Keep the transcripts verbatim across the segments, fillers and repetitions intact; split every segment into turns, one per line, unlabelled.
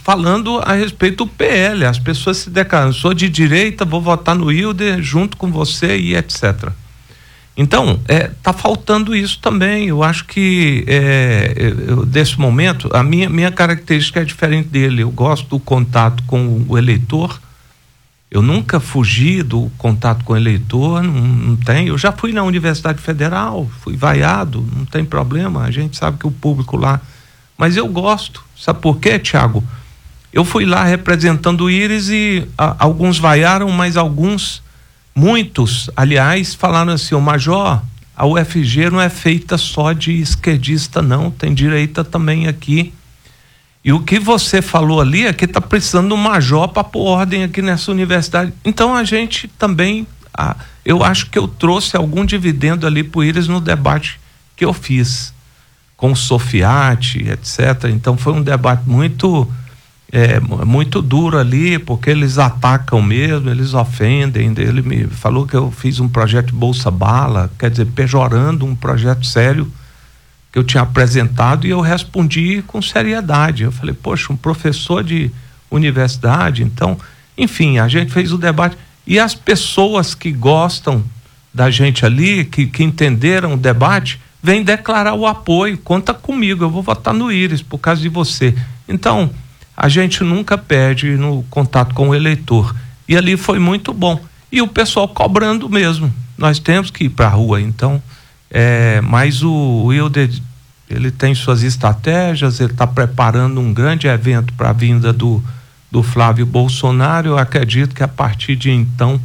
falando a respeito do P L. As pessoas se declaram, sou de direita, vou votar no Hilder junto com você e etcétera. Então, é, tá faltando isso também. Eu acho que é, eu, desse momento, a minha, minha característica é diferente dele. Eu gosto do contato com o eleitor. Eu nunca fugi do contato com o eleitor, não, não tem. Eu já fui na Universidade Federal, fui vaiado, não tem problema. A gente sabe que o público lá... Mas eu gosto. Sabe por quê, Tiago? Eu fui lá representando o Íris e a, alguns vaiaram, mas alguns... Muitos, aliás, falaram assim, o Major, a U F G não é feita só de esquerdista não, tem direita também aqui. E o que você falou ali é que está precisando de um major para pôr ordem aqui nessa universidade. Então a gente também, ah, eu acho que eu trouxe algum dividendo ali para o Íris no debate que eu fiz com o Sofiati, etcétera. Então foi um debate muito... É, muito duro ali, porque eles atacam mesmo, eles ofendem. Ele me falou que eu fiz um projeto de Bolsa Bala, quer dizer, pejorando um projeto sério que eu tinha apresentado, e eu respondi com seriedade. Eu falei, poxa, um professor de universidade, então, enfim, a gente fez o debate, e as pessoas que gostam da gente ali, que, que entenderam o debate, vêm declarar o apoio, conta comigo, eu vou votar no Íris por causa de você. Então, a gente nunca perde no contato com o eleitor. E ali foi muito bom. E o pessoal cobrando mesmo. Nós temos que ir para a rua, então. É, mas o, o Hilder, ele tem suas estratégias, ele está preparando um grande evento para a vinda do, do Flávio Bolsonaro. Eu acredito que a partir de então,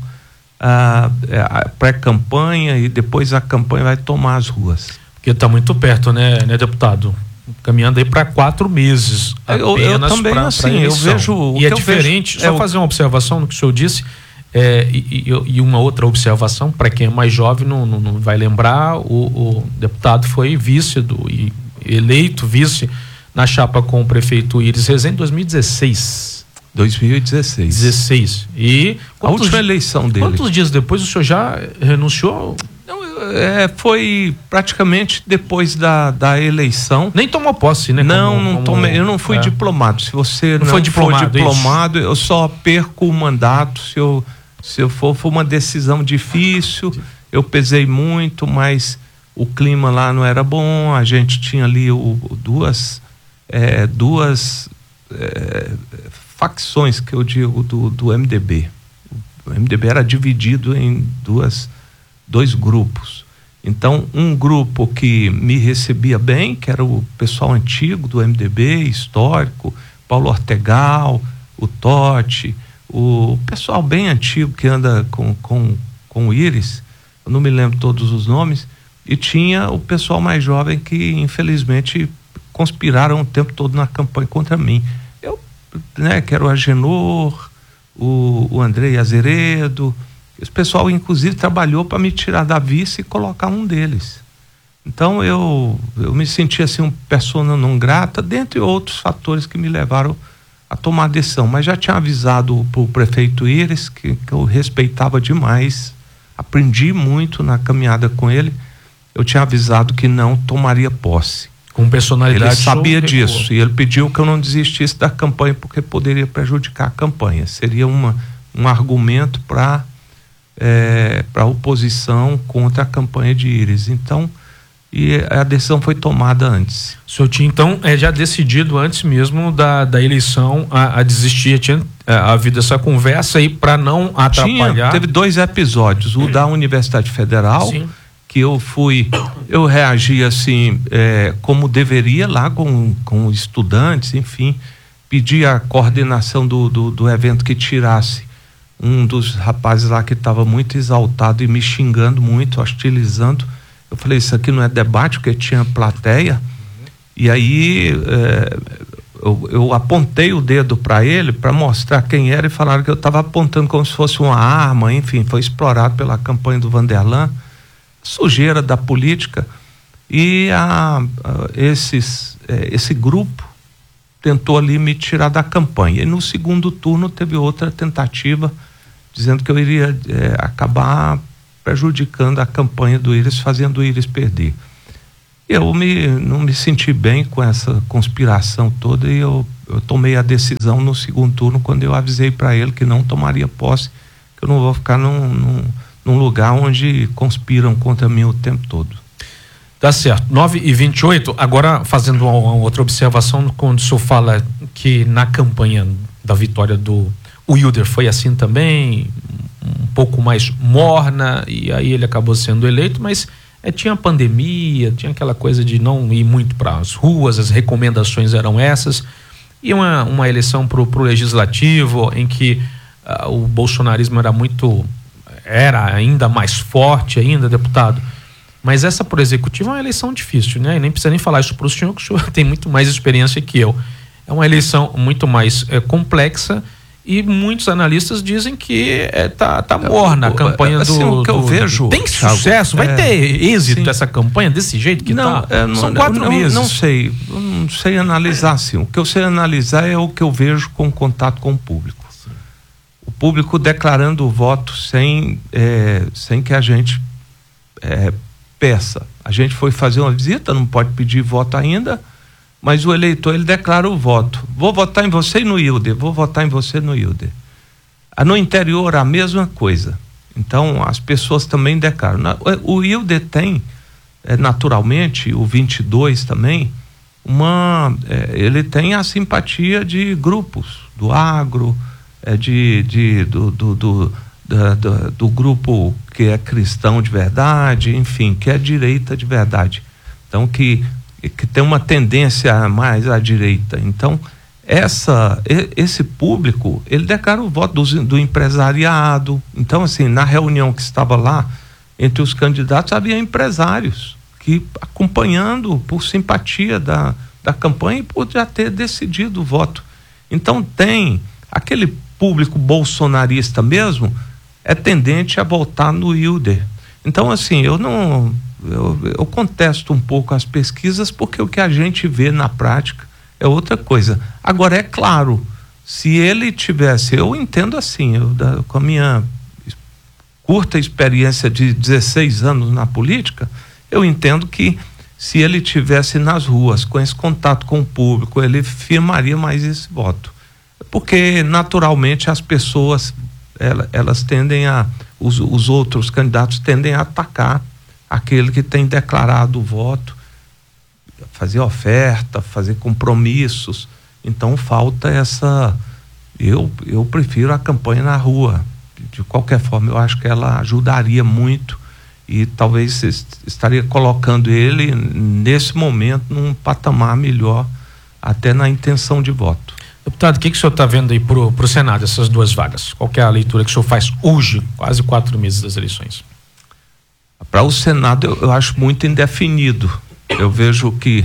a, a pré-campanha e depois a campanha vai tomar as ruas.
Porque está muito perto, né, né, deputado? Caminhando aí para quatro meses.
Eu, eu também pra, assim, pra eu vejo.
E é diferente, vejo, só é fazer uma observação no que o senhor disse, é, e, e, e uma outra observação, para quem é mais jovem não, não, não vai lembrar, o, o deputado foi vice do, e eleito vice na chapa com o prefeito Íris Rezende em dois mil e dezesseis.
dois mil e dezesseis.
dezesseis. E
a última eleição dele.
Quantos dias depois o senhor já renunciou?
Não, é, foi praticamente depois da, da eleição.
Nem tomou posse, né?
Não,
como,
não
como,
tomei. Eu não fui é. diplomado. Se você não, não foi diplomado, for diplomado eu só perco o mandato se eu, se eu for. Foi uma decisão difícil. Eu pesei muito, mas o clima lá não era bom. A gente tinha ali o, duas, é, duas é, facções, que eu digo, do, do M D B. O M D B era dividido em duas dois grupos. Então, um grupo que me recebia bem, que era o pessoal antigo do M D B, histórico, Paulo Ortegal, o Totti, o pessoal bem antigo que anda com, com, com o Íris, eu não me lembro todos os nomes, e tinha o pessoal mais jovem que, infelizmente, conspiraram o tempo todo na campanha contra mim. Eu, né, que era o Agenor, o, o Andrei Azeredo. Esse pessoal, inclusive, trabalhou para me tirar da vice e colocar um deles. Então, eu, eu me senti assim, um persona não grata, dentre outros fatores que me levaram a tomar a decisão. Mas já tinha avisado para o prefeito Íris, que, que eu respeitava demais, aprendi muito na caminhada com ele. Eu tinha avisado que não tomaria posse.
Com personalidade.
Ele sabia disso, e ele pediu que eu não desistisse da campanha, porque poderia prejudicar a campanha. Seria uma, um argumento para... É, para a oposição contra a campanha de Íris. Então, e a decisão foi tomada antes.
O senhor tinha, então, é, já decidido antes mesmo da, da eleição a, a desistir, tinha é, havido essa conversa aí para não atrapalhar?
Tinha, teve dois episódios, o da Universidade Federal, sim, que eu fui, eu reagi assim, é, como deveria lá com, com estudantes, enfim, pedi a coordenação do, do, do evento que tirasse um dos rapazes lá que estava muito exaltado e me xingando muito, hostilizando. Eu falei, isso aqui não é debate, porque tinha plateia. Uhum. E aí é, eu, eu apontei o dedo para ele para mostrar quem era, e falaram que eu estava apontando como se fosse uma arma. Enfim, foi explorado pela campanha do Vanderlan, sujeira da política. E a, a, esses, é, esse grupo tentou ali me tirar da campanha. E no segundo turno teve outra tentativa, dizendo que eu iria é, acabar prejudicando a campanha do Íris, fazendo o Íris perder. Eu me, não me senti bem com essa conspiração toda e eu, eu tomei a decisão no segundo turno, quando eu avisei para ele que não tomaria posse, que eu não vou ficar num, num, num lugar onde conspiram contra mim o tempo todo.
Tá certo. nove e vinte e oito, agora fazendo uma, uma outra observação, quando o senhor fala que na campanha da vitória do Wilder foi assim também, um pouco mais morna, e aí ele acabou sendo eleito, mas é, tinha pandemia, tinha aquela coisa de não ir muito para as ruas, as recomendações eram essas, e uma, uma eleição para o legislativo em que uh, o bolsonarismo era muito, era ainda mais forte ainda, deputado. Mas essa por executivo é uma eleição difícil, né? E nem precisa nem falar isso para o senhor, que o senhor tem muito mais experiência que eu. É uma eleição muito mais é, complexa, e muitos analistas dizem que é, tá, tá morna a campanha
assim,
do...
o que eu
do,
vejo...
Tem sucesso? Vai é, ter êxito sim. essa campanha desse jeito que
não,
tá?
É, não,
São quatro
não,
meses.
Não sei, eu não sei analisar assim. O que eu sei analisar é o que eu vejo com contato com o público. Sim. O público declarando o voto sem, é, sem que a gente é, peça. A gente foi fazer uma visita, não pode pedir voto ainda, mas o eleitor, ele declara o voto. Vou votar em você e no Wilder, vou votar em você no Wilder. No interior, a mesma coisa. Então, as pessoas também declaram. O Wilder tem, é, naturalmente, o vinte e dois também, uma, é, ele tem a simpatia de grupos, do agro, é, de, de, do, do, do, da, do, do grupo que é cristão de verdade, enfim, que é direita de verdade. Então, que, que tem uma tendência mais à direita. Então, Essa, esse público, ele declara o voto do, do empresariado. Então, assim, na reunião que estava lá, entre os candidatos, havia empresários que, acompanhando por simpatia da, da campanha e por já ter decidido o voto. Então, tem aquele público bolsonarista mesmo, é tendente a votar no Wilder. Então, assim, eu não... Eu, eu contesto um pouco as pesquisas, porque o que a gente vê na prática é outra coisa. Agora, é claro, se ele tivesse, eu entendo assim, eu, da, com a minha curta experiência de dezesseis anos na política, eu entendo que se ele tivesse nas ruas, com esse contato com o público, ele firmaria mais esse voto. Porque, naturalmente, as pessoas, elas, elas tendem a, os, os outros candidatos tendem a atacar aquele que tem declarado o voto, fazer oferta, fazer compromissos. Então falta essa, eu, eu prefiro a campanha na rua. De qualquer forma, eu acho que ela ajudaria muito e talvez estaria colocando ele nesse momento num patamar melhor, até na intenção de voto.
Deputado, o que, que o senhor está vendo aí pro, pro Senado, essas duas vagas? Qual que é a leitura que o senhor faz hoje, quase quatro meses das eleições?
Para o Senado, eu, eu acho muito indefinido. Eu vejo que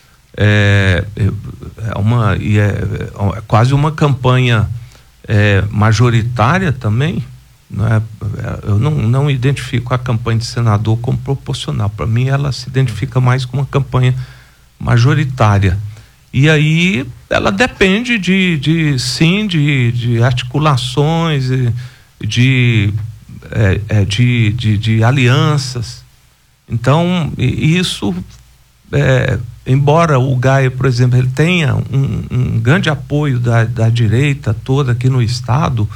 é, é, uma, e é, é quase uma campanha é, majoritária também. Não é, eu não, não identifico a campanha de senador como proporcional. Para mim, ela se identifica mais com uma campanha majoritária. E aí ela depende de, de sim, de, de articulações, de, é, é, de, de, de alianças. Então, isso, é, embora o Gaia, por exemplo, ele tenha um, um grande apoio da, da direita toda aqui no estado,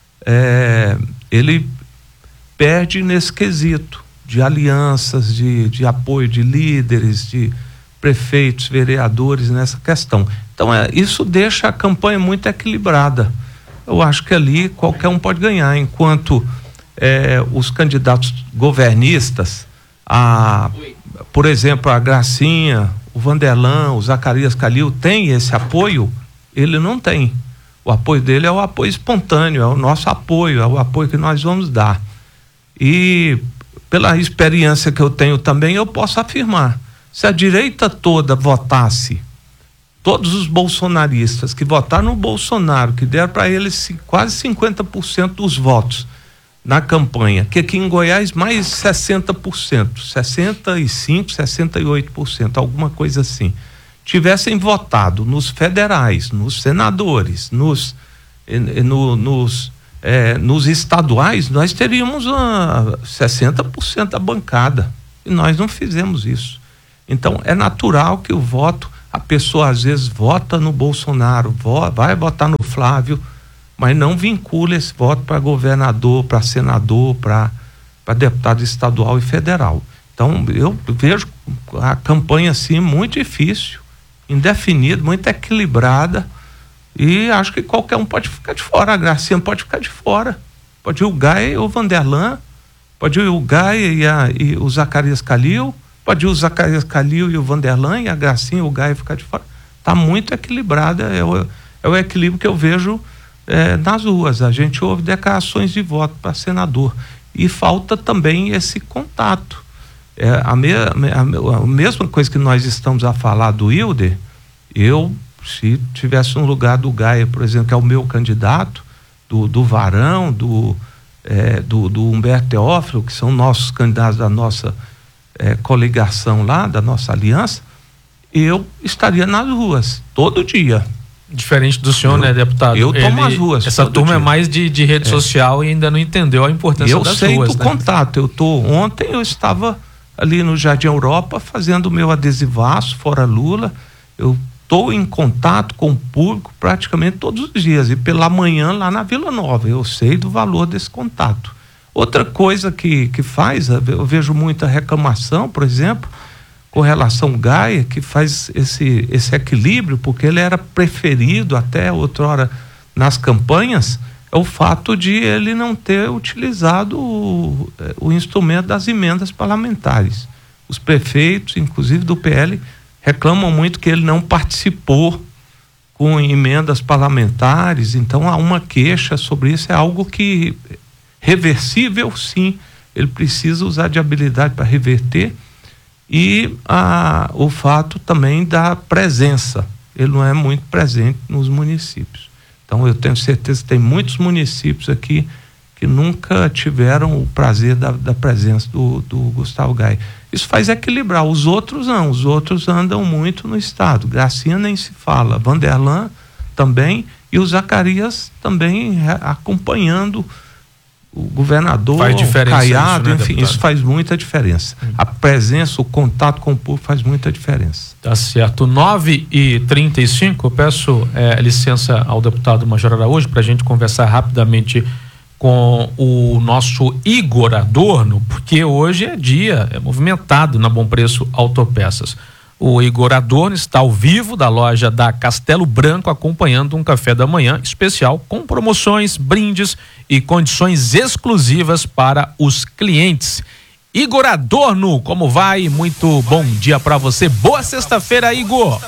é, ele perde nesse quesito de alianças, de, de apoio de líderes, de prefeitos, vereadores nessa questão. Então, é, isso deixa a campanha muito equilibrada. Eu acho que ali qualquer um pode ganhar, enquanto é, os candidatos governistas, a, por exemplo, a Gracinha, o Vanderlan, o Zacarias Calil tem esse apoio, ele não tem. O apoio dele é o apoio espontâneo, é o nosso apoio, é o apoio que nós vamos dar. E pela experiência que eu tenho também, eu posso afirmar, se a direita toda votasse, todos os bolsonaristas que votaram no Bolsonaro, que deram para eles quase cinquenta por cento dos votos na campanha, que aqui em Goiás mais sessenta por cento, sessenta e cinco por cento, sessenta e oito por cento, alguma coisa assim, tivessem votado nos federais, nos senadores, nos, no, nos, é, nos estaduais, nós teríamos uma sessenta por cento da bancada, e nós não fizemos isso. Então é natural que o voto, a pessoa às vezes vota no Bolsonaro, vo, vai votar no Flávio, mas não vincula esse voto para governador, para senador, para para deputado estadual e federal. Então eu vejo a campanha assim muito difícil, indefinida, muito equilibrada, e acho que qualquer um pode ficar de fora. A Gracinha pode ficar de fora, pode ir o Gaia e o Vanderlan, pode ir o Gaia e, a, e o Zacarias Calil, pode ir o Zacarias Calil e o Vanderlan, e a Gracinha e o Gaia ficar de fora. Está muito equilibrada, é o, é o equilíbrio que eu vejo é, nas ruas. A gente ouve declarações de voto para senador, e falta também esse contato. É, a, me, a, a mesma coisa que nós estamos a falar do Hilder, eu, se tivesse no lugar do Gaia, por exemplo, que é o meu candidato, do, do Varão, do, é, do, do Humberto Teófilo, que são nossos candidatos da nossa é, coligação lá, da nossa aliança, eu estaria nas ruas todo dia.
Diferente do senhor, eu, né, deputado?
Eu tomo
Ele,
as ruas.
Essa turma
dia.
é mais de, de rede é. social e ainda não entendeu a importância
eu
das
sei
ruas.
Do
né?
contato. Eu tô, ontem eu estava ali no Jardim Europa fazendo o meu adesivaço, fora Lula. Eu estou em contato com o público praticamente todos os dias. E pela manhã lá na Vila Nova. Eu sei do valor desse contato. Outra coisa que, que faz, eu vejo muita reclamação, por exemplo, com relação ao Gaia, que faz esse, esse equilíbrio, porque ele era preferido até outrora nas campanhas, é o fato de ele não ter utilizado o, o instrumento das emendas parlamentares. Os prefeitos, inclusive do P L, reclamam muito que ele não participou com emendas parlamentares, então há uma queixa sobre isso, é algo que reversível, sim, ele precisa usar de habilidade para reverter. E a, o fato também da presença, ele não é muito presente nos municípios. Então eu tenho certeza que tem muitos municípios aqui que nunca tiveram o prazer da, da presença do, do Gustavo Gaia. Isso faz equilibrar. Os outros não, os outros andam muito no estado. Gracinha nem se fala, Vanderlan também, e o Zacarias também acompanhando o governador,
faz diferença
Caiado,
isso, né,
enfim,
deputado?
Isso faz muita diferença. Hum. A presença, o contato com o público faz muita diferença.
Tá certo. nove e trinta e cinco, eu peço é, licença ao deputado Major Araújo para a gente conversar rapidamente com o nosso Igor Adorno, porque hoje é dia, é movimentado na Bom Preço Autopeças. O Igor Adorno está ao vivo da loja da Castelo Branco acompanhando um café da manhã especial com promoções, brindes e condições exclusivas para os clientes. Igor Adorno, como vai? Muito bom dia para você. Boa sexta-feira, Igor.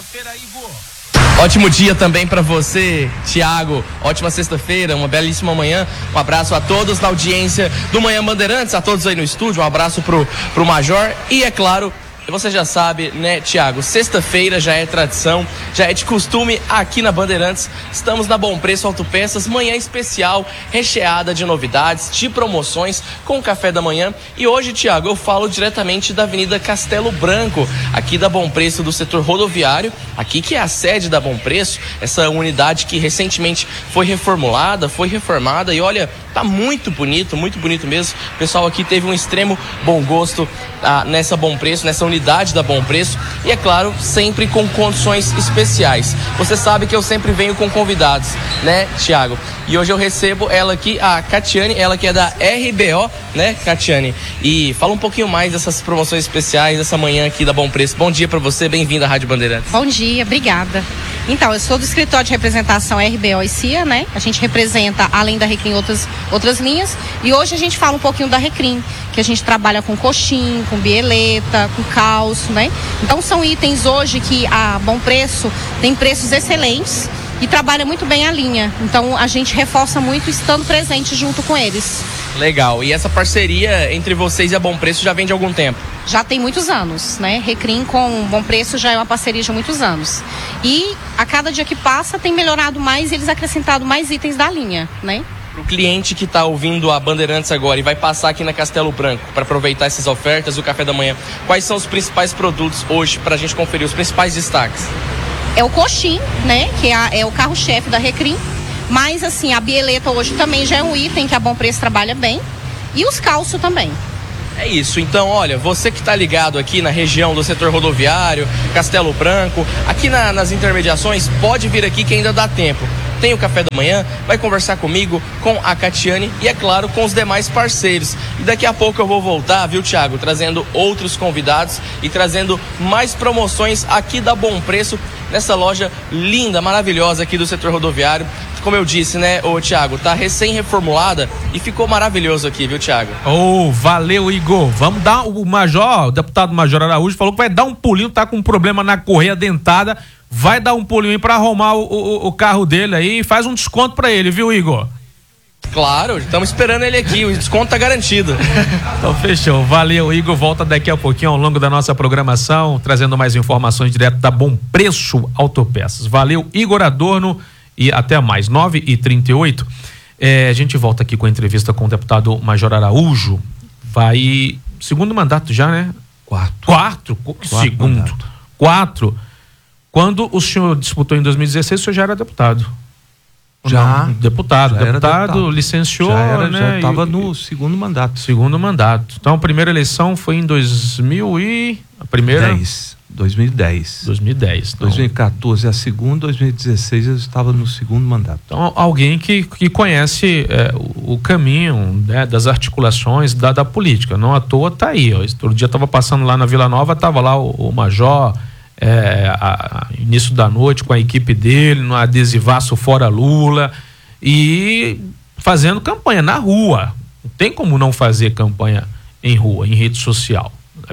Ótimo dia também para você, Tiago. Ótima sexta-feira, uma belíssima manhã. Um abraço a todos na audiência do Manhã Bandeirantes, a todos aí no estúdio. Um abraço pro, pro Major e, é claro, você já sabe, né, Tiago? Sexta-feira já é tradição, já é de costume aqui na Bandeirantes. Estamos na Bom Preço Autopeças, manhã especial, recheada de novidades, de promoções com o café da manhã. E hoje, Tiago, eu falo diretamente da Avenida Castelo Branco, aqui da Bom Preço do setor rodoviário, aqui que é a sede da Bom Preço, essa unidade que recentemente foi reformulada, foi reformada e olha, tá muito bonito, muito bonito mesmo. O pessoal aqui teve um extremo bom gosto ah, nessa Bom Preço, nessa unidade da Bom Preço e, é claro, sempre com condições especiais. Você sabe que eu sempre venho com convidados, né, Tiago? E hoje eu recebo ela aqui, a Catiane, ela que é da R B O, né, Catiane? E fala um pouquinho mais dessas promoções especiais dessa manhã aqui da Bom Preço. Bom dia para você, bem-vinda à Rádio Bandeirantes.
Bom dia, obrigada. Então, eu sou do escritório de representação R B O e C I A, né? A gente representa, além da Recrim, outras, outras linhas. E hoje a gente fala um pouquinho da Recrim, que a gente trabalha com coxim, com bieleta, com calço, né? Então, são itens hoje que a Bom Preço tem preços excelentes e trabalha muito bem a linha. Então, a gente reforça muito estando presente junto com eles.
Legal. E essa parceria entre vocês e a Bom Preço já vem de algum tempo?
Já tem muitos anos, né? Recrim com Bom Preço já é uma parceria de muitos anos. E a cada dia que passa tem melhorado mais e eles acrescentado mais itens da linha, né?
Para o cliente que está ouvindo a Bandeirantes agora e vai passar aqui na Castelo Branco para aproveitar essas ofertas do café da manhã, quais são os principais produtos hoje para a gente conferir, os principais destaques?
É o coxim, né? Que é, a, é o carro-chefe da Recrim. Mas, assim, a bieleta hoje também já é um item que a Bom Preço trabalha bem. E os calços também.
É isso, então olha, você que está ligado aqui na região do setor rodoviário, Castelo Branco, aqui na, nas intermediações, pode vir aqui que ainda dá tempo. Tem o café da manhã, vai conversar comigo, com a Catiane e, é claro, com os demais parceiros. E daqui a pouco eu vou voltar, viu, Thiago, trazendo outros convidados e trazendo mais promoções aqui da Bom Preço, nessa loja linda, maravilhosa aqui do setor rodoviário. Como eu disse, né, ô Thiago, tá recém-reformulada e ficou maravilhoso aqui, viu, Thiago?
Oh, valeu, Igor. Vamos dar, o Major, o deputado Major Araújo falou que vai dar um pulinho, tá com um problema na correia dentada, vai dar um pulinho para arrumar o, o, o carro dele aí e faz um desconto para ele, viu, Igor?
Claro, estamos esperando ele aqui, o desconto tá garantido.
Então fechou, valeu, Igor, volta daqui a pouquinho ao longo da nossa programação, trazendo mais informações direto da Bom Preço Autopeças. Valeu, Igor Adorno, e até mais, nove e trinta e oito. É, a gente volta aqui com a entrevista com o deputado Major Araújo, vai, segundo mandato já, né?
Quarto.
Quarto?
Quarto
segundo.
mandato.
Quatro. Quando o senhor disputou em dois mil e dezesseis, o senhor já era deputado.
Já.
Não, deputado.
Já
deputado,
deputado,
licenciou,
já era,
né?
Já estava
e,
no segundo mandato.
Segundo mandato. Então, a primeira eleição foi em dois mil e... A primeira...
dez. dois mil e dez.
dois mil e dez. Então,
dois mil e quatorze a segunda, dois mil e dezesseis eu estava no segundo mandato.
Então, alguém que, que conhece é, o, o caminho, né, das articulações da, da política. Não à toa tá aí. Ó. Outro dia estava passando lá na Vila Nova, estava lá o, o Major, é, a, a, início da noite com a equipe dele, no adesivaço Fora Lula, e fazendo campanha na rua. Não tem como não fazer campanha em rua, em rede social.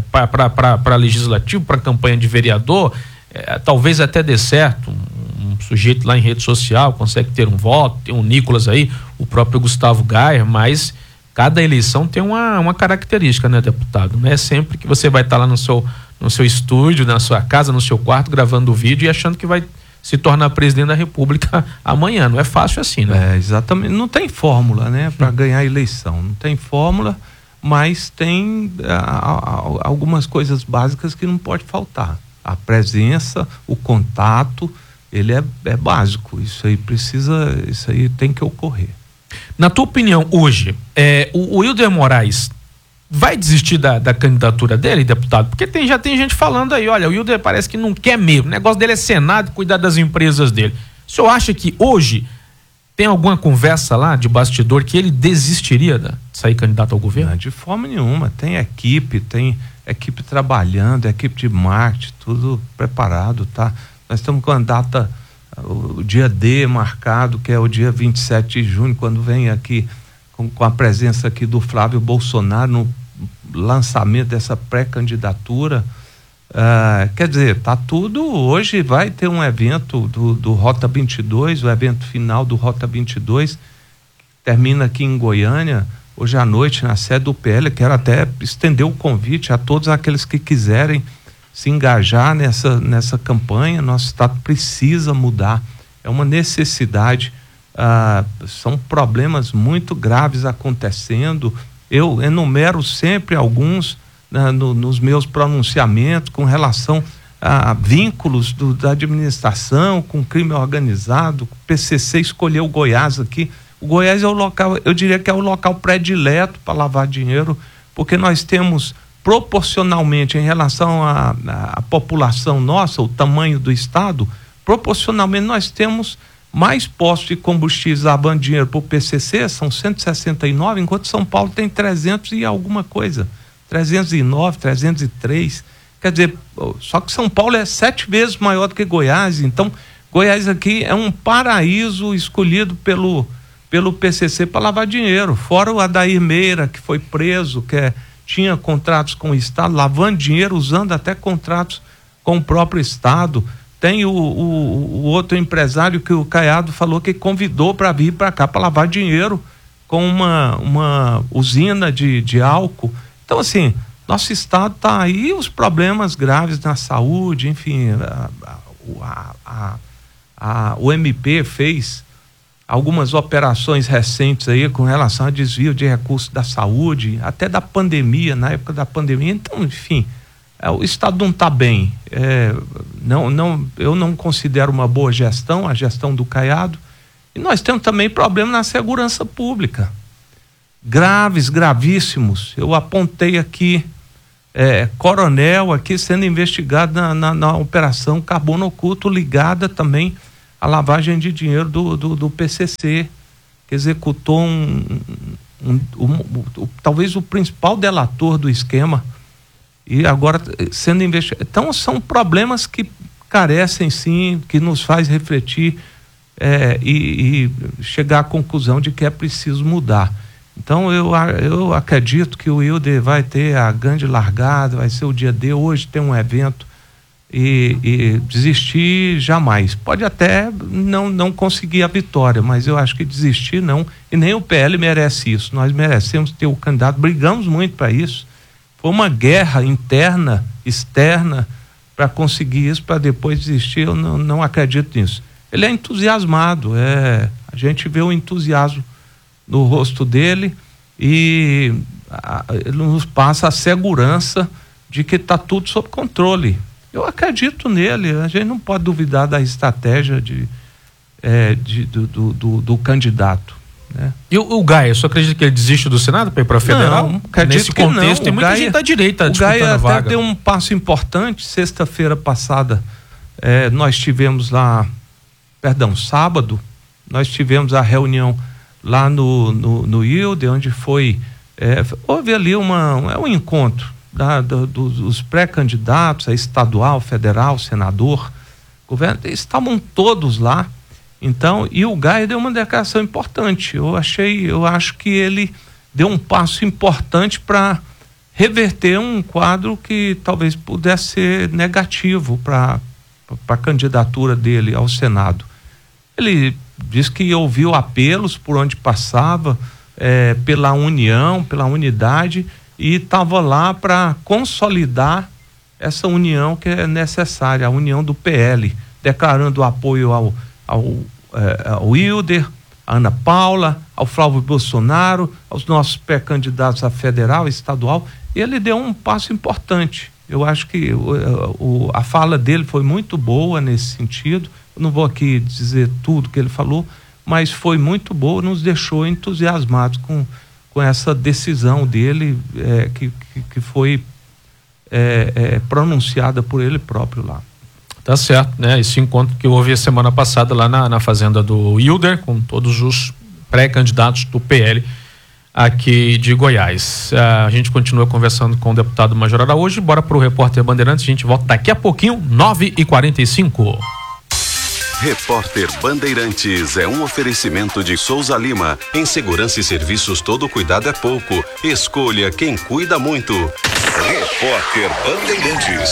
Para legislativo, para campanha de vereador, é, talvez até dê certo. Um, um sujeito lá em rede social consegue ter um voto, tem um Nicolas aí, o próprio Gustavo Gayer, mas cada eleição tem uma, uma característica, né, deputado? Não é sempre que você vai estar lá no seu, no seu estúdio, na sua casa, no seu quarto, gravando o vídeo e achando que vai se tornar presidente da República amanhã. Não é fácil assim, né?
É, exatamente. Não tem fórmula, né, para ganhar a eleição. Não tem fórmula, mas tem a, a, algumas coisas básicas que não pode faltar. A presença, o contato, ele é, é básico. Isso aí precisa, isso aí tem que ocorrer.
Na tua opinião, hoje, é, o, o Wilder Moraes vai desistir da, da candidatura dele, deputado? Porque tem, já tem gente falando aí, olha, o Wilder parece que não quer mesmo, o negócio dele é Senado, cuidar das empresas dele. O senhor acha que hoje tem alguma conversa lá de bastidor que ele desistiria de sair candidato ao governo?
Não, de forma nenhuma. Tem equipe, tem equipe trabalhando, equipe de marketing, tudo preparado, tá? Nós estamos com a data, o dia D marcado, que é o dia vinte e sete de junho, quando vem aqui com, com a presença aqui do Flávio Bolsonaro no lançamento dessa pré-candidatura. Uh, quer dizer, tá tudo. Hoje vai ter um evento do, do Rota vinte e dois, o evento final do Rota vinte e dois, que termina aqui em Goiânia, hoje à noite, na sede do P L. Quero até estender o convite a todos aqueles que quiserem se engajar nessa, nessa campanha. Nosso estado precisa mudar, é uma necessidade. Uh, são problemas muito graves acontecendo. Eu enumero sempre alguns uh, no, nos meus pronunciamentos com relação a vínculos do, da administração com crime organizado. O P C C escolheu o Goiás aqui. O Goiás é o local, eu diria que é o local predileto para lavar dinheiro, porque nós temos proporcionalmente em relação à, à população nossa, o tamanho do estado, proporcionalmente nós temos mais postos de combustíveis lavando dinheiro para o P C C, são cento e sessenta e nove, enquanto São Paulo tem trezentos e alguma coisa, trezentos e nove, trezentos e três, quer dizer, só que São Paulo é sete vezes maior do que Goiás. Então Goiás aqui é um paraíso escolhido pelo, pelo P C C para lavar dinheiro, fora o Adair Meira, que foi preso, que é, tinha contratos com o Estado, lavando dinheiro, usando até contratos com o próprio Estado. Tem o, o, o outro empresário que o Caiado falou que convidou para vir para cá para lavar dinheiro com uma, uma usina de, de álcool. Então, assim, nosso estado está aí, os problemas graves na saúde, enfim, a, a, a, a, o M P fez algumas operações recentes aí com relação a desvio de recursos da saúde, até da pandemia, na época da pandemia. Então, enfim, é, o estado não está bem. É, não, não, eu não considero uma boa gestão, a gestão do Caiado. E nós temos também problema na segurança pública. graves, gravíssimos. Eu apontei aqui, é, coronel aqui sendo investigado na, na, na operação Carbono Oculto, ligada também à lavagem de dinheiro do, do, do P C C, que executou um, um, um, um, um, talvez o principal delator do esquema, e agora sendo investigado. Então são problemas que carecem sim, que nos faz refletir é, e, e chegar à conclusão de que é preciso mudar. Então eu, eu acredito que o Wilder vai ter a grande largada, vai ser o dia D, hoje tem um evento, e, e desistir jamais. Pode até não, não conseguir a vitória, mas eu acho que desistir não, e nem o P L merece isso. Nós merecemos ter o candidato, brigamos muito para isso, foi uma guerra interna, externa, para conseguir isso, para depois desistir. Eu não, não acredito nisso. Ele é entusiasmado, é, a gente vê o entusiasmo no rosto dele, e a, ele nos passa a segurança de que está tudo sob controle. Eu acredito nele, a gente não pode duvidar da estratégia de, é, de, do, do, do, do candidato. Né?
E o, o Gaia, você acredita que ele desiste do Senado para ir para federal?
Não, acredito
Nesse
que
contexto,
não.
tem muita
Gaia,
gente da direita
o
disputando
Gaia
a vaga.
até deu um passo importante. Sexta-feira passada, é, nós tivemos lá, perdão, sábado, nós tivemos a reunião lá no, no, no I L D, onde foi, é, houve ali uma, é um encontro da, do, dos pré-candidatos, a estadual, federal, senador, governo, estavam todos lá. Então, e o Gaia deu uma declaração importante. Eu achei, eu acho que ele deu um passo importante para reverter um quadro que talvez pudesse ser negativo para a candidatura dele ao Senado. Ele diz que ouviu apelos por onde passava, é, pela união, pela unidade, e estava lá para consolidar essa união que é necessária, a união do P L, declarando apoio ao, ao, é, ao Wilder, a Ana Paula, ao Flávio Bolsonaro, aos nossos pré-candidatos a federal e estadual. Ele deu um passo importante. Eu acho que o, o, a fala dele foi muito boa nesse sentido. Eu não vou aqui dizer tudo que ele falou, mas foi muito boa, nos deixou entusiasmados com, com essa decisão dele, é, que, que, que foi é, é, pronunciada por ele próprio lá.
Tá certo, né? Esse encontro que houve a semana passada lá na, na fazenda do Wilder, com todos os pré-candidatos do P L aqui de Goiás. A gente continua conversando com o deputado Major Araújo. Bora pro Repórter Bandeirantes, a gente volta daqui a pouquinho, nove e quarenta e cinco.
Repórter Bandeirantes é um oferecimento de Souza Lima. Em segurança e serviços, todo cuidado é pouco. Escolha quem cuida muito. Repórter Bandeirantes.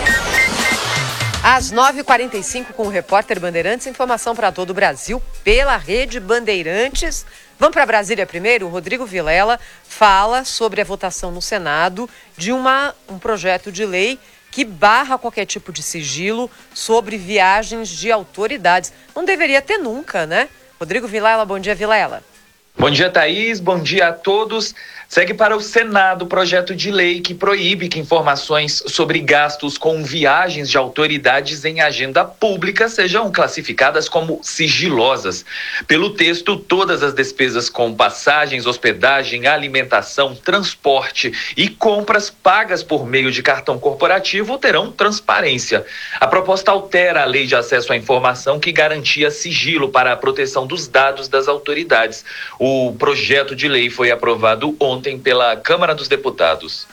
Às nove e quarenta e cinco com o Repórter Bandeirantes, informação para todo o Brasil pela Rede Bandeirantes. Vamos para Brasília primeiro. O Rodrigo Vilela fala sobre a votação no Senado de uma, um projeto de lei que barra qualquer tipo de sigilo sobre viagens de autoridades. Não deveria ter nunca, né? Rodrigo Vilela, bom dia, Vilela.
Bom dia, Thaís. Bom dia a todos. Segue para o Senado o projeto de lei que proíbe que informações sobre gastos com viagens de autoridades em agenda pública sejam classificadas como sigilosas. Pelo texto, todas as despesas com passagens, hospedagem, alimentação, transporte e compras pagas por meio de cartão corporativo terão transparência. A proposta altera a lei de acesso à informação que garantia sigilo para a proteção dos dados das autoridades. O projeto de lei foi aprovado ontem pela Câmara dos Deputados.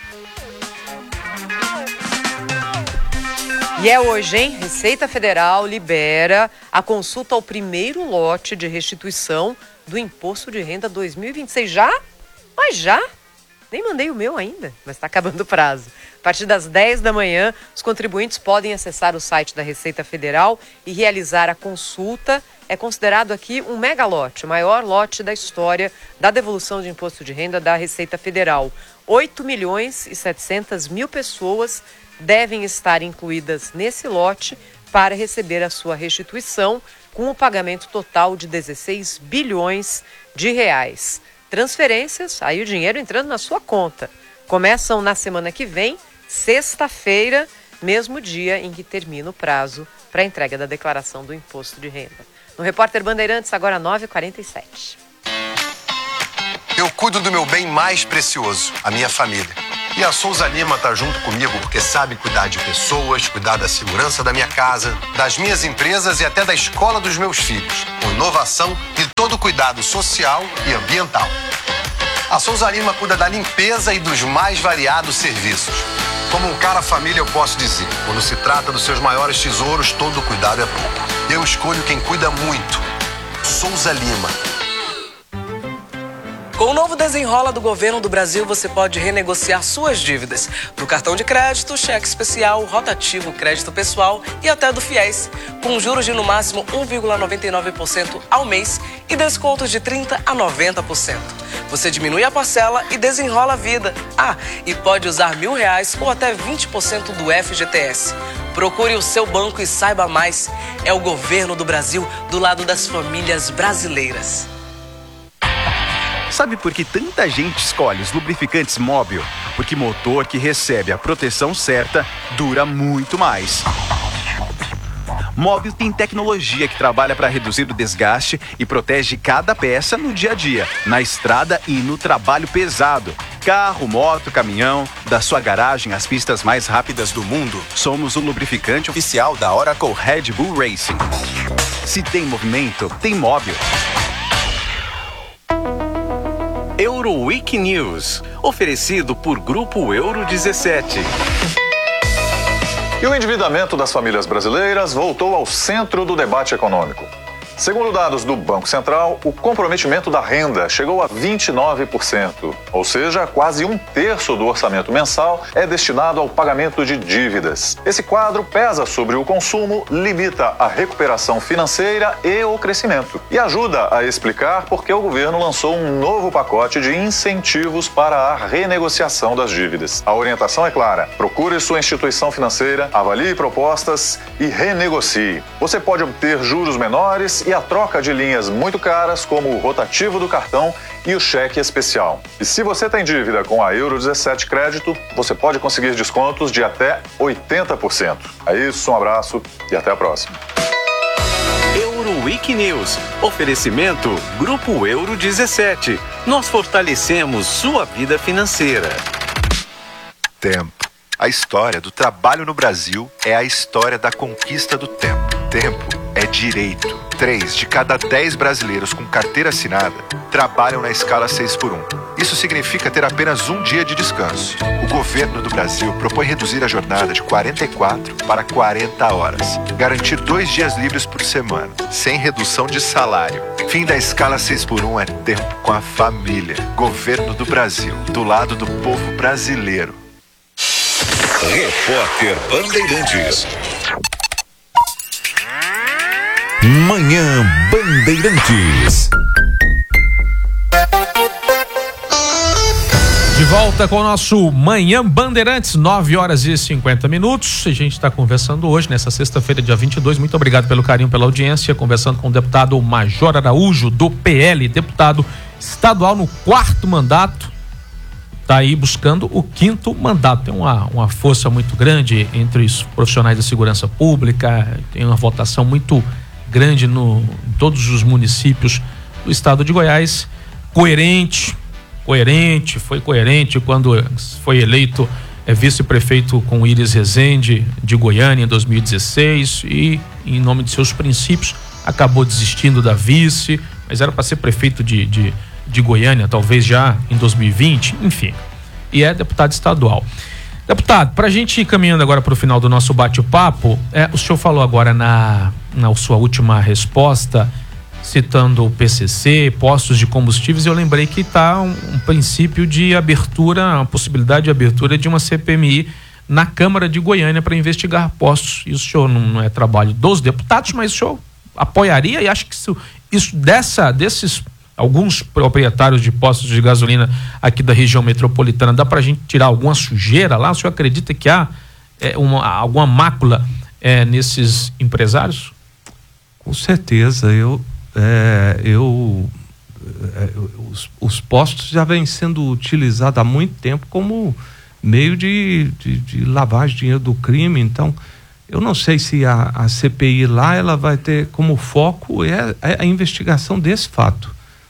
E é hoje, hein? Receita Federal libera a consulta ao primeiro lote de restituição do Imposto de Renda dois mil e vinte e seis. Já? Mas já? Nem mandei o meu ainda, mas está acabando o prazo. A partir das dez da manhã, os contribuintes podem acessar o site da Receita Federal e realizar a consulta. É considerado aqui um mega lote, o maior lote da história da devolução de imposto de renda da Receita Federal. oito milhões e setecentas mil pessoas devem estar incluídas nesse lote para receber a sua restituição, com o pagamento total de dezesseis bilhões de reais. Transferências, aí o dinheiro entrando na sua conta. Começam na semana que vem, sexta-feira, mesmo dia em que termina o prazo para a entrega da declaração do imposto de renda. No Repórter Bandeirantes, agora nove e quarenta e sete.
Eu cuido do meu bem mais precioso, a minha família. E a Souza Lima tá junto comigo porque sabe cuidar de pessoas, cuidar da segurança da minha casa, das minhas empresas e até da escola dos meus filhos, com inovação e todo cuidado social e ambiental. A Souza Lima cuida da limpeza e dos mais variados serviços. Como um cara família, eu posso dizer, quando se trata dos seus maiores tesouros, todo cuidado é pouco. Eu escolho quem cuida muito. Souza Lima.
Com o novo Desenrola do Governo do Brasil, você pode renegociar suas dívidas. Do cartão de crédito, cheque especial, rotativo, crédito pessoal e até do FIES. Com juros de no máximo um vírgula noventa e nove por cento ao mês e descontos de trinta por cento a noventa por cento. Você diminui a parcela e desenrola a vida. Ah, e pode usar mil reais ou até vinte por cento do F G T S. Procure o seu banco e saiba mais. É o Governo do Brasil do lado das famílias brasileiras.
Sabe por que tanta gente escolhe os lubrificantes Móbil? Porque motor que recebe a proteção certa dura muito mais. Móbil tem tecnologia que trabalha para reduzir o desgaste e protege cada peça no dia a dia, na estrada e no trabalho pesado. Carro, moto, caminhão, da sua garagem às pistas mais rápidas do mundo, somos o lubrificante oficial da Oracle Red Bull Racing. Se tem movimento, tem Móbil.
Euroweek News, oferecido por Grupo Euro dezessete.
E o endividamento das famílias brasileiras voltou ao centro do debate econômico. Segundo dados do Banco Central, o comprometimento da renda chegou a vinte e nove por cento, ou seja, quase um terço do orçamento mensal é destinado ao pagamento de dívidas. Esse quadro pesa sobre o consumo, limita a recuperação financeira e o crescimento. E ajuda a explicar por que o governo lançou um novo pacote de incentivos para a renegociação das dívidas. A orientação é clara: procure sua instituição financeira, avalie propostas e renegocie. Você pode obter juros menores e a troca de linhas muito caras, como o rotativo do cartão e o cheque especial. E se você tem dívida com a Euro dezessete Crédito, você pode conseguir descontos de até oitenta por cento. É isso, um abraço e até a próxima.
Euroweek News, oferecimento Grupo Euro dezessete. Nós fortalecemos sua vida financeira.
Tempo. A história do trabalho no Brasil é a história da conquista do tempo. Tempo é direito. Três de cada dez brasileiros com carteira assinada trabalham na escala seis por um. Isso significa ter apenas um dia de descanso. O governo do Brasil propõe reduzir a jornada de quarenta e quatro para quarenta horas. Garantir dois dias livres por semana, sem redução de salário. Fim da escala seis por um é tempo com a família. Governo do Brasil, do lado do povo brasileiro.
Repórter Bandeirantes.
Manhã Bandeirantes.
De volta com o nosso Manhã Bandeirantes, nove horas e cinquenta minutos. A gente está conversando hoje, nessa sexta-feira, dia vinte e dois. Muito obrigado pelo carinho, pela audiência. Conversando com o deputado Major Araújo, do P L, deputado estadual no quarto mandato. Está aí buscando o quinto mandato. Tem uma, uma força muito grande entre os profissionais da segurança pública, tem uma votação muito grande no, em todos os municípios do estado de Goiás. Coerente, coerente, foi coerente quando foi eleito é, vice-prefeito com Iris Rezende de Goiânia em dois mil e dezesseis e, em nome de seus princípios, acabou desistindo da vice, mas era para ser prefeito de, de de Goiânia, talvez já em dois mil e vinte, enfim, e é deputado estadual. Deputado, para a gente ir caminhando agora para o final do nosso bate-papo, é, o senhor falou agora na, na sua última resposta, citando o P C C, postos de combustíveis, eu lembrei que está um, um princípio de abertura, uma possibilidade de abertura de uma C P M I na Câmara de Goiânia para investigar postos. Isso, senhor, não é trabalho dos deputados, mas o senhor apoiaria, e acho que isso, isso dessa, desses alguns proprietários de postos de gasolina aqui da região metropolitana, dá para a gente tirar alguma sujeira lá? O senhor acredita que há é, uma, alguma mácula é, nesses empresários?
Com certeza, eu, é, eu é, os, os postos já vêm sendo utilizados há muito tempo como meio de, de, de lavagem de dinheiro do crime. Então, eu não sei se a, a C P I lá ela vai ter como foco é, é a investigação desse fato.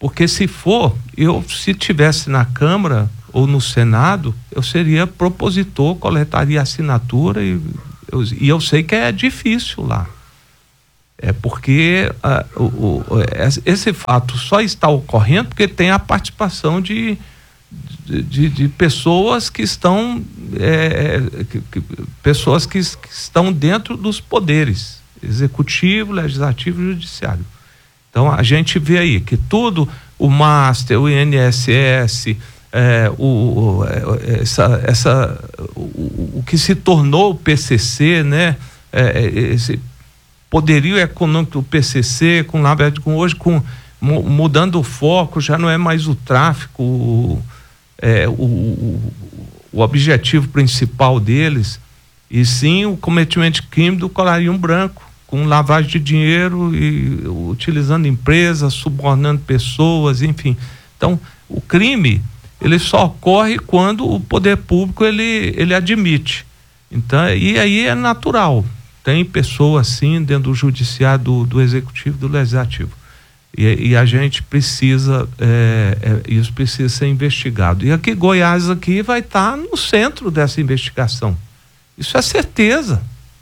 Porque se for, eu se tivesse na Câmara ou no Senado, eu seria propositor, coletaria assinatura e eu, e eu sei que é difícil lá. É porque uh, o, o, esse fato só está ocorrendo porque tem a participação de, de, de, de pessoas que estão é, que, que, pessoas que, que estão dentro dos poderes executivo, legislativo e judiciário. Então a gente vê aí que tudo, o Master, o I N S S, é, o, o, essa, essa, o, o que se tornou o P C C, né? É, esse poderio econômico do P C C, com, com hoje com mudando o foco, já não é mais o tráfico, o, é, o, o, o objetivo principal deles, e sim o cometimento de crime do colarinho branco, com lavagem de dinheiro e utilizando empresas, subornando pessoas, enfim. Então, o crime, ele só ocorre quando o poder público ele, ele admite. Então, e aí é natural. Tem pessoas assim dentro do judiciário, do, do executivo, do legislativo. E, e a gente precisa, é, é, isso precisa ser investigado. E aqui, Goiás aqui vai estar no centro dessa investigação. Isso é certeza.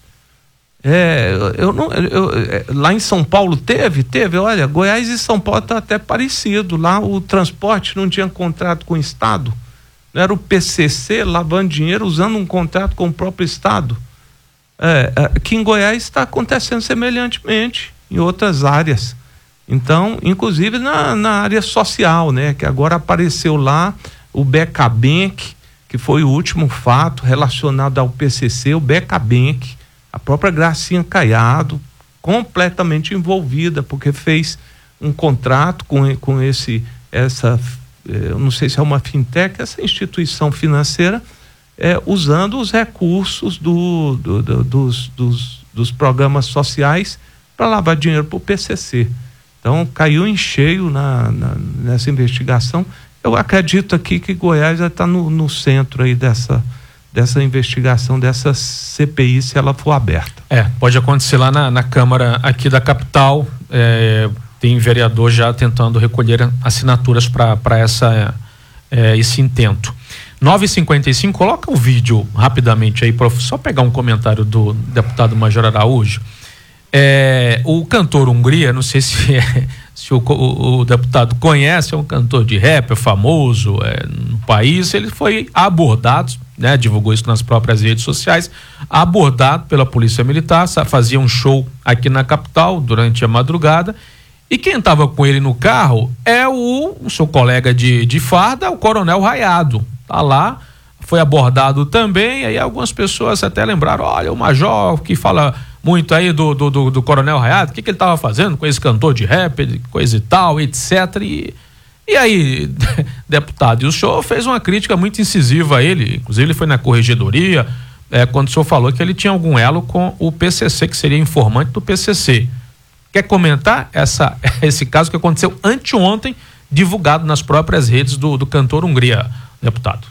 É, eu não, eu, lá em São Paulo teve, teve, olha, Goiás e São Paulo tá até parecido. Lá o transporte não tinha contrato com o Estado. Não era o P C C lavando dinheiro usando um contrato com o próprio Estado. É, aqui em Goiás está acontecendo semelhantemente em outras áreas. Então, inclusive na, na área social, né? Que agora apareceu lá o Becabank, que foi o último fato relacionado ao P C C, o Becabank, a própria Gracinha Caiado, completamente envolvida, porque fez um contrato com, com esse, essa, eu não sei se é uma fintech, essa instituição financeira, É, usando os recursos do, do, do, dos, dos, dos programas sociais para lavar dinheiro para o P C C. Então caiu em cheio na, na, nessa investigação. Eu acredito aqui que Goiás já está no, no centro aí dessa, dessa investigação, dessa C P I, se ela for aberta.
É, pode acontecer lá na, na Câmara aqui da capital. É, tem vereador já tentando recolher assinaturas para essa é, esse intento. nove e cinquenta e cinco, coloca o vídeo rapidamente aí, prof, só pegar um comentário do deputado Major Araújo. É, o cantor Hungria, não sei se, é, se o, o, o deputado conhece, é um cantor de rap, é famoso é, no país. Ele foi abordado, né, divulgou isso nas próprias redes sociais, abordado pela Polícia Militar, fazia um show aqui na capital durante a madrugada. E quem estava com ele no carro é o, o seu colega de, de farda, o Coronel Raiado. Tá lá, foi abordado também, aí algumas pessoas até lembraram, olha, o Major que fala muito aí do, do, do, do Coronel Raiado, o que, que ele estava fazendo com esse cantor de rap, coisa e tal, etcétera. E, e aí, deputado, e o senhor fez uma crítica muito incisiva a ele, inclusive ele foi na corregedoria, é, quando o senhor falou que ele tinha algum elo com o P C C, que seria informante do P C C. Quer comentar essa, esse caso que aconteceu anteontem, divulgado nas próprias redes do, do cantor Hungria, deputado?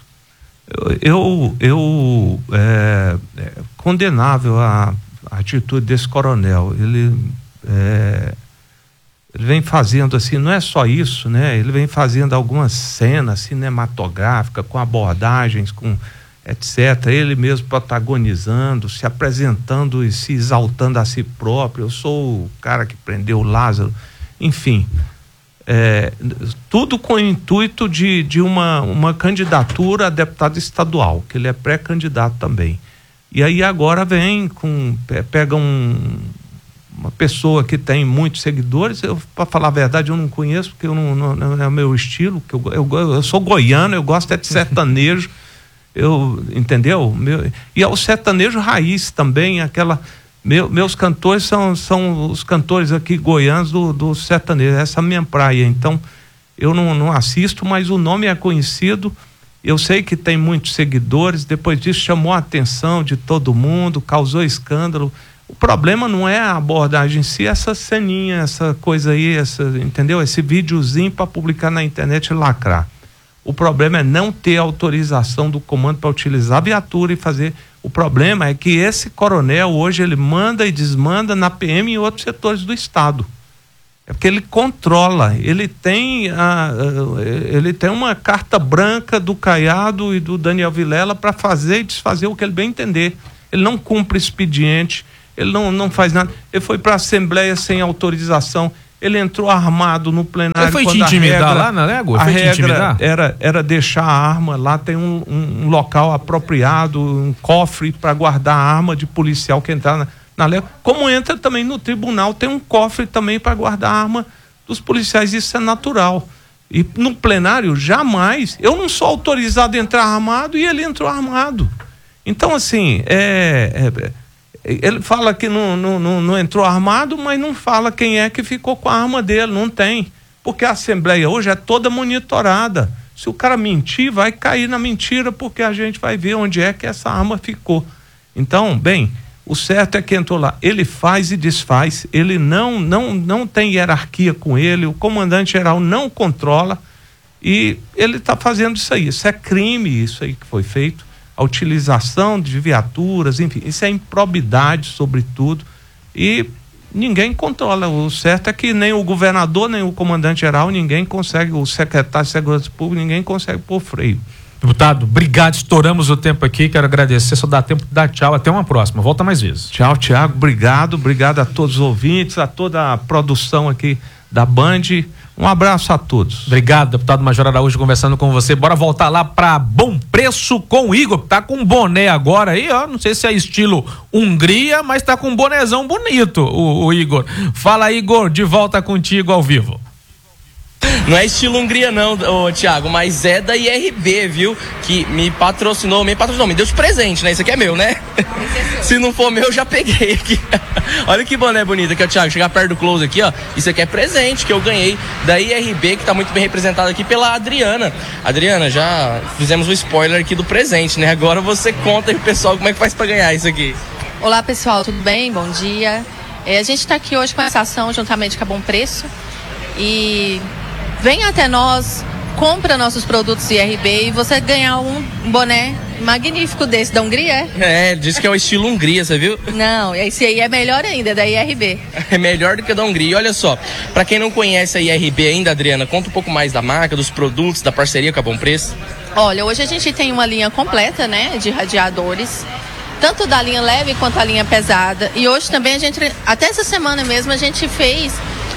Eu, eu é, é condenável a, a atitude desse coronel. Ele, é, ele vem fazendo assim, não é só isso, né? Ele vem fazendo algumas cenas cinematográficas com abordagens, com etcétera. Ele mesmo protagonizando, se apresentando e se exaltando a si próprio. Eu sou o cara que prendeu o Lázaro, enfim. É, tudo com o intuito de, de uma, uma candidatura a deputado estadual, que ele é pré-candidato também. E aí agora vem com, pega um, uma pessoa que tem muitos seguidores. Eu, para falar a verdade, eu não conheço, porque eu não, não, não é o meu estilo, que eu, eu, eu sou goiano, eu gosto é de sertanejo, eu, entendeu? Meu, e é o sertanejo raiz também, aquela... Meu, meus cantores são, são os cantores aqui goianos do, do sertanejo, essa é a minha praia. Então eu não, não assisto, mas o nome é conhecido, eu sei que tem muitos seguidores. Depois disso chamou a atenção de todo mundo, causou escândalo. O problema não é a abordagem em si, essa ceninha, essa coisa aí, essa, entendeu? Esse videozinho para publicar na internet e lacrar. O problema é não ter autorização do comando para utilizar a viatura e fazer. O problema é que esse coronel hoje ele manda e desmanda na P M e em outros setores do estado. É É porque ele controla, ele tem, a, a, ele tem uma carta branca do Caiado e do Daniel Vilela para fazer e desfazer o que ele bem entender. Ele não cumpre expediente, ele não, não faz nada. Ele foi para a Assembleia sem autorização, ele entrou armado no plenário.
Ele foi te intimidar regra, lá na Légua?
A
foi te
regra
intimidar?
Era, era deixar a arma, lá tem um, um, um local apropriado, um cofre para guardar a arma de policial que entrar na, na Légua. Como entra também no tribunal, tem um cofre também para guardar a arma dos policiais, isso é natural. E no plenário, jamais, eu não sou autorizado a entrar armado e ele entrou armado. Então, assim, é, é, ele fala que não, não, não, não entrou armado, mas não fala quem é que ficou com a arma dele, não tem. Porque a Assembleia hoje é toda monitorada. Se o cara mentir, vai cair na mentira, porque a gente vai ver onde é que essa arma ficou. Então, bem, o certo é que entrou lá. Ele faz e desfaz, ele não, não, não tem hierarquia com ele, o comandante-geral não controla e ele está fazendo isso aí. Isso é crime, isso aí que foi feito. A utilização de viaturas, enfim, isso é improbidade, sobretudo, e ninguém controla. O certo é que nem o governador, nem o comandante-geral, ninguém consegue, o secretário de Segurança Pública, ninguém consegue pôr freio.
Deputado, obrigado, estouramos o tempo aqui, quero agradecer, só dá tempo de dar tchau, até uma próxima, volta mais vezes.
Tchau, Tiago, obrigado, obrigado a todos os ouvintes, a toda a produção aqui da Band. Um abraço a todos.
Obrigado, deputado Major Araújo, conversando com você. Bora voltar lá para Bom Preço com o Igor. Tá com um boné agora aí, ó. Não sei se é estilo Hungria, mas tá com um bonézão bonito, o, o Igor. Fala, Igor, de volta contigo ao vivo.
Não é estilo Hungria não, ô, Thiago, mas é da I R B, viu? Que me patrocinou, me patrocinou, me deu de presente, né? Isso aqui é meu, né? Se não for meu, eu já peguei aqui. Olha que boné bonito aqui, ó, Thiago. Chegar perto do close aqui, ó. Isso aqui é presente que eu ganhei da I R B, que tá muito bem representado aqui pela Adriana. Adriana, já fizemos um spoiler aqui do presente, né? Agora você conta aí pro pessoal como é que faz pra ganhar isso aqui.
Olá, pessoal, tudo bem? Bom dia. É, a gente tá aqui hoje com essa ação juntamente com a Bom Preço. E vem até nós, compra nossos produtos I R B e você ganhar um boné magnífico desse da Hungria, é?
É, diz que é o estilo Hungria, você viu?
Não, esse aí é melhor ainda, é da I R B.
É melhor do que o da Hungria. E olha só, pra quem não conhece a I R B ainda, Adriana, conta um pouco mais da marca, dos produtos, da parceria com a Bom Preço.
Olha, hoje a gente tem uma linha completa, né, de radiadores, tanto da linha leve quanto a linha pesada. E hoje também a gente, até essa semana mesmo, a gente fez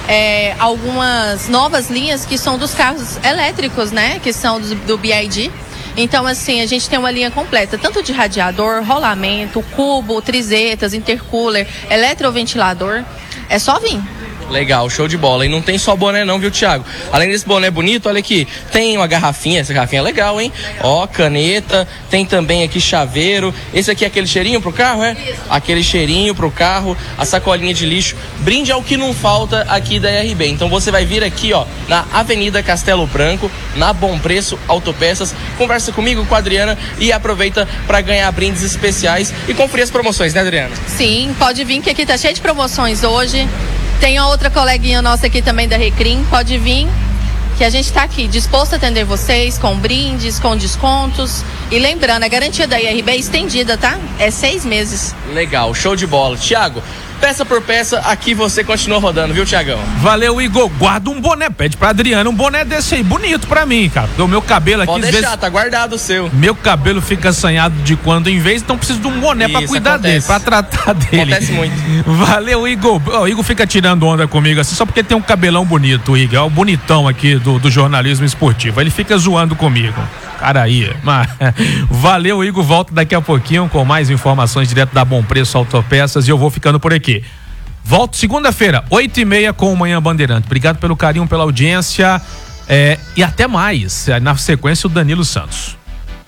É, algumas novas linhas que são dos carros elétricos, né? Que são do, do B I D. Então, assim, a gente tem uma linha completa, tanto de radiador, rolamento, cubo, trizetas, intercooler, eletroventilador. É só vir.
Legal, show de bola. E não tem só boné não, viu, Thiago? Além desse boné bonito, olha aqui, tem uma garrafinha, essa garrafinha é legal, hein? Ó, caneta, tem também aqui chaveiro. Esse aqui é aquele cheirinho pro carro, é? Isso. Aquele cheirinho pro carro, a sacolinha de lixo. Brinde é o que não falta aqui da I R B. Então você vai vir aqui, ó, na Avenida Castelo Branco, na Bom Preço Autopeças. Conversa comigo, com a Adriana, e aproveita para ganhar brindes especiais e conferir as promoções, né, Adriana?
Sim, pode vir que aqui tá cheio de promoções hoje. Tem a outra coleguinha nossa aqui também da Recrim, pode vir, que a gente está aqui disposto a atender vocês com brindes, com descontos. E lembrando, a garantia da I R B é estendida, tá? É seis meses.
Legal, show de bola. Thiago, peça por peça, aqui você continua rodando, viu, Thiagão?
Valeu, Igor. Guarda um boné, pede pra Adriana um boné desse aí, bonito pra mim, cara. O meu cabelo aqui...
Pode deixar,
vezes,
tá guardado o seu.
Meu cabelo fica assanhado de quando em vez, então preciso de um boné Isso, pra cuidar acontece. dele, pra tratar dele.
Acontece muito.
Valeu, Igor. O Igor fica tirando onda comigo assim, só porque tem um cabelão bonito, o Igor. É o bonitão aqui do, do jornalismo esportivo. Ele fica zoando comigo. Cara aí, mas valeu, Igor, volta daqui a pouquinho com mais informações direto da Bom Preço Autopeças e eu vou ficando por aqui. Volto segunda-feira, oito e meia com o Manhã Bandeirante. Obrigado pelo carinho, pela audiência é, e até mais. Na sequência, o Danilo Santos.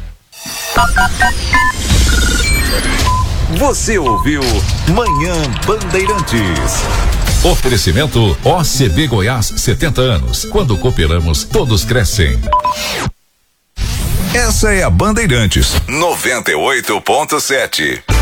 Você ouviu Manhã Bandeirantes. Oferecimento O C B Goiás, setenta anos. Quando cooperamos, todos crescem. Essa é a Bandeirantes noventa e oito ponto sete.